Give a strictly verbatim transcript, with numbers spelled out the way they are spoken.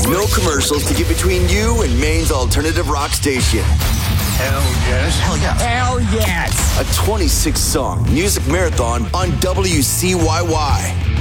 No commercials to get between you and Maine's alternative rock station. Hell yes. Hell yeah. Hell yes. A twenty-six song music marathon on W C Y Y.